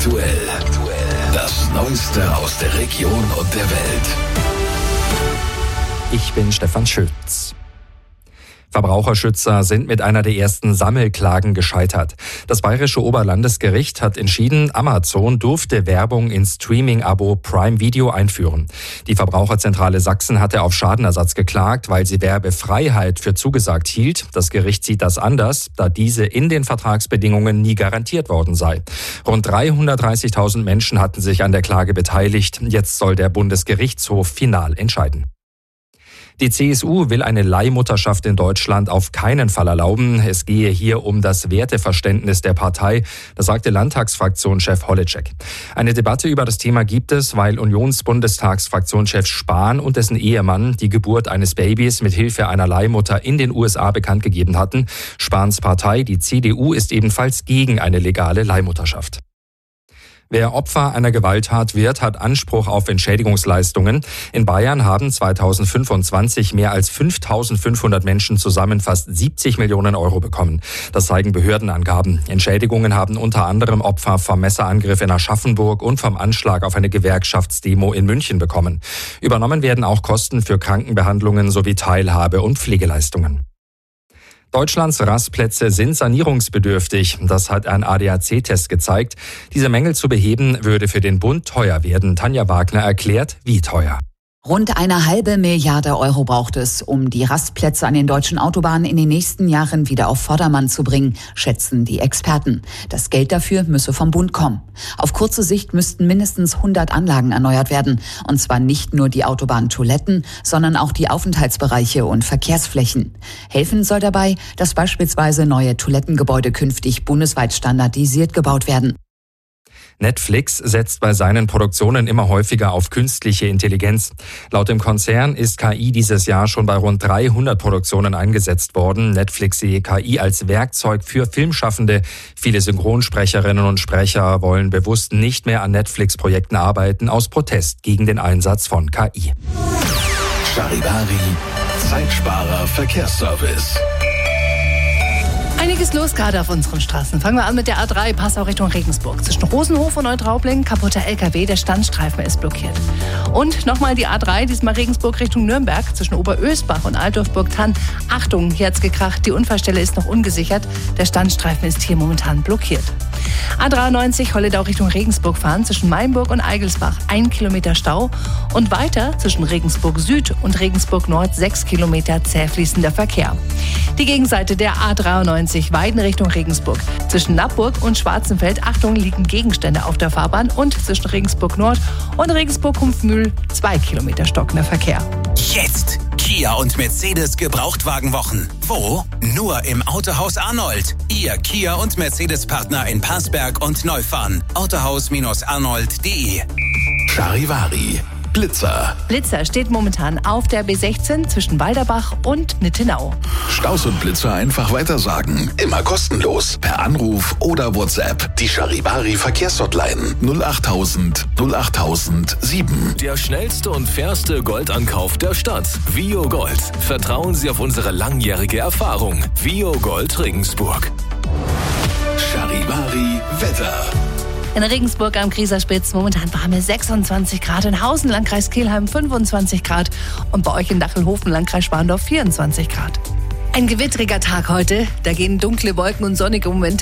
Aktuell. Das Neueste aus der Region und der Welt. Ich bin Stefan Schütz. Verbraucherschützer sind mit einer der ersten Sammelklagen gescheitert. Das Bayerische Oberlandesgericht hat entschieden, Amazon durfte Werbung ins Streaming-Abo Prime Video einführen. Die Verbraucherzentrale Sachsen hatte auf Schadenersatz geklagt, weil sie Werbefreiheit für zugesagt hielt. Das Gericht sieht das anders, da diese in den Vertragsbedingungen nie garantiert worden sei. Rund 330.000 Menschen hatten sich an der Klage beteiligt. Jetzt soll der Bundesgerichtshof final entscheiden. Die CSU will eine Leihmutterschaft in Deutschland auf keinen Fall erlauben. Es gehe hier um das Werteverständnis der Partei, das sagte Landtagsfraktionschef Holitschek. Eine Debatte über das Thema gibt es, weil Unionsbundestagsfraktionschef Spahn und dessen Ehemann die Geburt eines Babys mit Hilfe einer Leihmutter in den USA bekannt gegeben hatten. Spahns Partei, die CDU, ist ebenfalls gegen eine legale Leihmutterschaft. Wer Opfer einer Gewalttat wird, hat Anspruch auf Entschädigungsleistungen. In Bayern haben 2025 mehr als 5.500 Menschen zusammen fast 70 Millionen Euro bekommen. Das zeigen Behördenangaben. Entschädigungen haben unter anderem Opfer vom Messerangriff in Aschaffenburg und vom Anschlag auf eine Gewerkschaftsdemo in München bekommen. Übernommen werden auch Kosten für Krankenbehandlungen sowie Teilhabe- und Pflegeleistungen. Deutschlands Rastplätze sind sanierungsbedürftig. Das hat ein ADAC-Test gezeigt. Diese Mängel zu beheben, würde für den Bund teuer werden. Tanja Wagner erklärt, wie teuer. Rund 1,5 Milliarde Euro braucht es, um die Rastplätze an den deutschen Autobahnen in den nächsten Jahren wieder auf Vordermann zu bringen, schätzen die Experten. Das Geld dafür müsse vom Bund kommen. Auf kurze Sicht müssten mindestens 100 Anlagen erneuert werden. Und zwar nicht nur die Autobahntoiletten, sondern auch die Aufenthaltsbereiche und Verkehrsflächen. Helfen soll dabei, dass beispielsweise neue Toilettengebäude künftig bundesweit standardisiert gebaut werden. Netflix setzt bei seinen Produktionen immer häufiger auf künstliche Intelligenz. Laut dem Konzern ist KI dieses Jahr schon bei rund 300 Produktionen eingesetzt worden. Netflix sehe KI als Werkzeug für Filmschaffende. Viele Synchronsprecherinnen und Sprecher wollen bewusst nicht mehr an Netflix-Projekten arbeiten, aus Protest gegen den Einsatz von KI. Charivari, Zeitsparer Verkehrsservice. Einiges los gerade auf unseren Straßen. Fangen wir an mit der A3, Passau Richtung Regensburg. Zwischen Rosenhof und Neutraubling, kaputter LKW, der Standstreifen ist blockiert. Und nochmal die A3, diesmal Regensburg Richtung Nürnberg, zwischen Oberösbach und Altdorf-Burgthann. Achtung, hier hat's gekracht, die Unfallstelle ist noch ungesichert. Der Standstreifen ist hier momentan blockiert. A93, Holledau Richtung Regensburg fahren, zwischen Mainburg und Eigelsbach 1 Kilometer Stau. Und weiter zwischen Regensburg Süd und Regensburg Nord 6 Kilometer zäh fließender Verkehr. Die Gegenseite der A93, Weiden Richtung Regensburg. Zwischen Nappburg und Schwarzenfeld, Achtung, liegen Gegenstände auf der Fahrbahn. Und zwischen Regensburg Nord und Regensburg-Humpfmühl 2 Kilometer stockender Verkehr. Jetzt Kia und Mercedes Gebrauchtwagenwochen. Wo? Nur im Autohaus Arnold. Ihr Kia und Mercedes-Partner in Parsberg und Neufahren. Autohaus-arnold.de. Charivari, Blitzer. Blitzer steht momentan auf der B16 zwischen Walderbach und Nittenau. Staus und Blitzer einfach weitersagen. Immer kostenlos. Per Anruf oder WhatsApp. Die Charivari Verkehrshotline 08000 08007. Der schnellste und fairste Goldankauf der Stadt. Vio Gold. Vertrauen Sie auf unsere langjährige Erfahrung. Vio Gold Regensburg. Charivari Wetter. In Regensburg am Grieserspitz momentan warme 26 Grad, in Hausen, Landkreis Kelheim 25 Grad und bei euch in Dachelhofen, Landkreis Schwandorf 24 Grad. Ein gewittriger Tag heute, da gehen dunkle Wolken und sonnige Momente